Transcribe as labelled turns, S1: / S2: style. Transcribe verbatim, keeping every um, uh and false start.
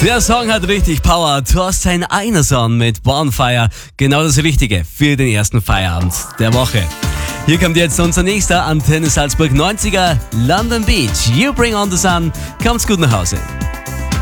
S1: Der Song hat richtig Power. Thorstein Einerson mit Bonfire. Genau das Richtige für den ersten Feierabend der Woche. Hier kommt jetzt unser nächster Antenne Salzburg neunziger London Beach. You bring on the sun. Kommt's gut nach Hause.